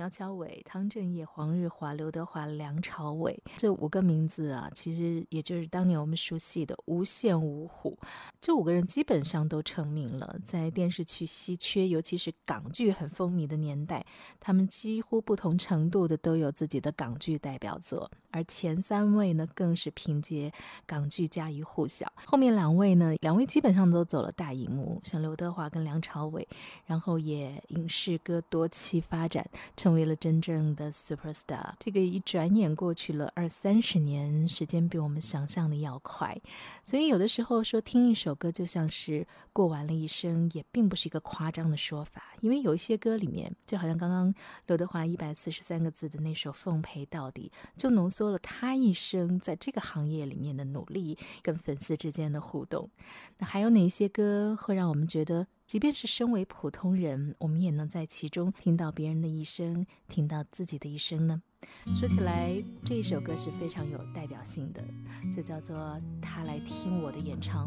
苗侨伟、汤镇业、黄日华、刘德华、梁朝伟，这5个名字啊，其实也就是当年我们熟悉的无线五虎。这5个人基本上都成名了，在电视剧稀缺，尤其是港剧很风靡的年代，他们几乎不同程度的都有自己的港剧代表作，而前3位呢，更是凭借港剧家喻户晓。后面2位呢，2位基本上都走了大荧幕，像刘德华跟梁朝伟，然后也影视歌多栖发展，成为了真正的 superstar。这个一转眼过去了20-30年，时间比我们想象的要快，所以有的时候说听一首歌就像是过完了一生，也并不是一个夸张的说法。因为有一些歌里面，就好像刚刚刘德华143个字的那首《奉陪到底》，就浓缩了他一生在这个行业里面的努力跟粉丝之间的互动。那还有哪些歌会让我们觉得即便是身为普通人，我们也能在其中听到别人的一生，听到自己的一生呢？说起来，这一首歌是非常有代表性的，就叫做《他来听我的演唱